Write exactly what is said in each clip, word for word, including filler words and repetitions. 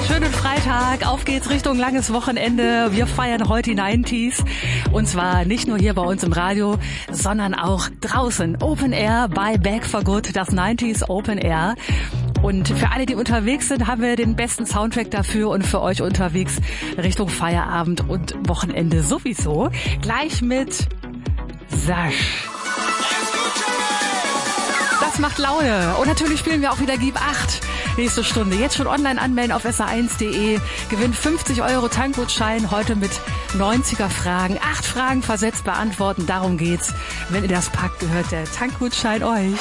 Schönen Freitag, auf geht's Richtung langes Wochenende. Wir feiern heute die neunziger und zwar nicht nur hier bei uns im Radio, sondern auch draußen. Open Air bei Back for Good, das neunziger Open Air. Und für alle, die unterwegs sind, haben wir den besten Soundtrack dafür und für euch unterwegs Richtung Feierabend und Wochenende sowieso. Gleich mit Sasch. Das macht Laune. Und natürlich spielen wir auch wieder Gib acht. Nächste Stunde. Jetzt schon online anmelden auf S R eins punkt de. Gewinnt fünfzig Euro Tankgutschein. Heute mit neunziger Fragen. Acht Fragen versetzt beantworten. Darum geht's. Wenn ihr das packt, gehört der Tankgutschein euch.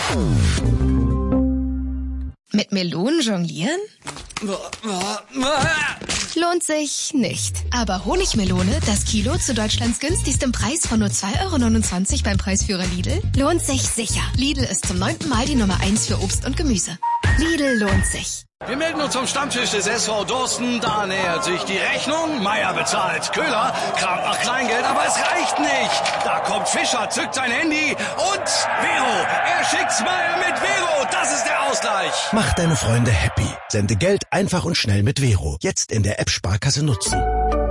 Mit Melonen jonglieren? Lohnt sich nicht. Aber Honigmelone, das Kilo zu Deutschlands günstigstem Preis von nur zwei Euro neunundzwanzig beim Preisführer Lidl, lohnt sich sicher. Lidl ist zum neunten Mal die Nummer eins für Obst und Gemüse. Lidl lohnt sich. Wir melden uns zum Stammtisch des S V Dorsten. Da nähert sich die Rechnung. Meier bezahlt. Köhler kramt nach Kleingeld, aber es reicht nicht. Da kommt Fischer, zückt sein Handy und Vero. Er schickt's Meier mit Vero. Das ist der Ausgleich. Mach deine Freunde happy. Sende Geld einfach und schnell mit Vero. Jetzt in der App Sparkasse nutzen.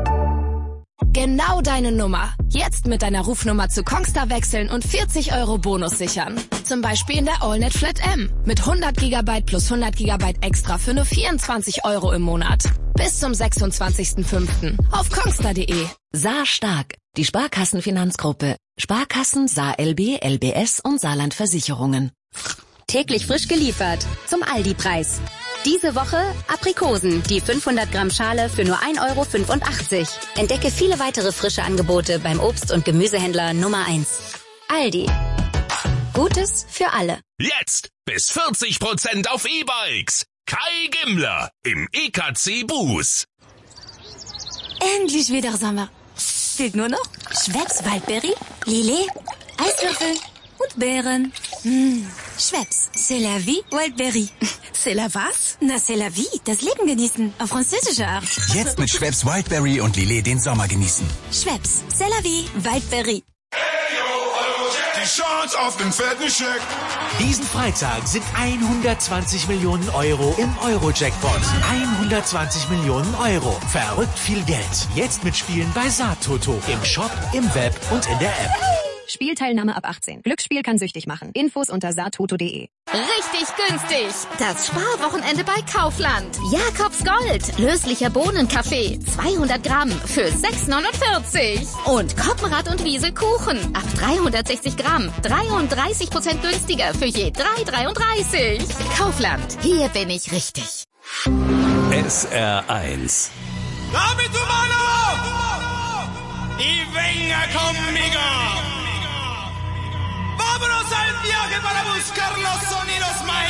Genau deine Nummer. Jetzt mit deiner Rufnummer zu Kongstar wechseln und vierzig Euro Bonus sichern. Zum Beispiel in der AllNet Flat M. Mit hundert Gigabyte plus hundert Gigabyte extra für nur vierundzwanzig Euro im Monat. Bis zum sechsundzwanzigsten fünften auf kongstar punkt de. Saar Stark. Die Sparkassenfinanzgruppe. Sparkassen, Saar L B, L B S und Saarland Versicherungen. Täglich frisch geliefert. Zum Aldi-Preis. Diese Woche Aprikosen, die fünfhundert Gramm Schale für nur ein Euro fünfundachtzig. Entdecke viele weitere frische Angebote beim Obst- und Gemüsehändler Nummer eins. Aldi. Gutes für alle. Jetzt bis vierzig Prozent auf E-Bikes. Kai Gimmler im E K C Bus. Endlich wieder Sommer. Fehlt nur noch Schweppes Waldberry, Lillet, Eiswürfel und Beeren. Mmh. Schweppes, c'est la vie, Wildberry. C'est la was? Na, c'est la vie, das Leben genießen, auf französische Art. Jetzt mit Schweppes Wildberry und Lillet den Sommer genießen. Schweppes, c'est la vie, Wildberry. Die Chance auf den fetten Scheck. Diesen Freitag sind hundertzwanzig Millionen Euro im Euro-Jackpot. hundertzwanzig Millionen Euro. Verrückt viel Geld. Jetzt mitspielen bei Saartoto. Im Shop, im Web und in der App. Spielteilnahme ab achtzehn. Glücksspiel kann süchtig machen. Infos unter saartoto punkt de. Richtig günstig. Das Sparwochenende bei Kaufland. Jakobs Gold. Löslicher Bohnenkaffee. zweihundert Gramm für sechs neunundvierzig. Und Koppenrad und Wiese Kuchen. Ab dreihundertsechzig Gramm. dreiunddreißig Prozent günstiger für je drei dreiunddreißig. Kaufland. Hier bin ich richtig. S R eins. Damit du mano! Y venga conmigo. Vámonos al viaje para buscar los sonidos más